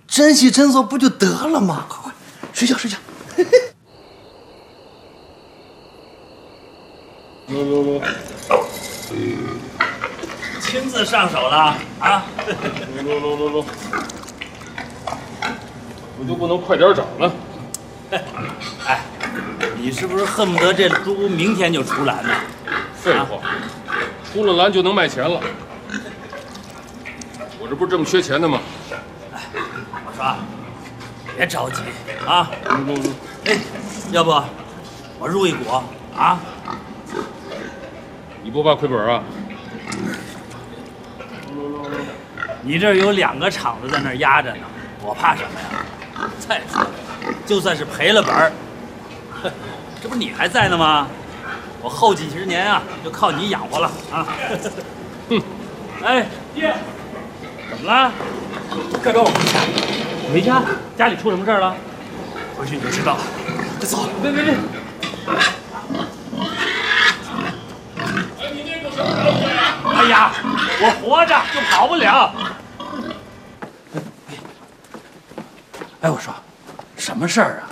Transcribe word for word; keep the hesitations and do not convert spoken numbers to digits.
珍惜诊所不就得了吗？快快睡觉睡觉。 来来来， 亲自上手了啊！ 来来来来来，我就不能快点长呢？ 哎，你是不是恨不得这猪明天就出栏呢？ 废话，出了栏就能卖钱了。我这不是这么缺钱的吗？ 哎，我说，别着急啊。 来来来， 哎，要不我入一股啊？ 你不怕亏本啊？ 你这儿有两个厂子在那儿压着呢，我怕什么呀？再说了，就算是赔了本儿，这不是你还在呢吗？我后几十年啊，就靠你养活了啊！ 哼！ 哎，爹，怎么了？ 该跟我回家， 回家？家里出什么事儿了？ 回去你就知道了。快走！ 别别别！哎呀，我活着就跑不了。哎，我说，什么事儿啊？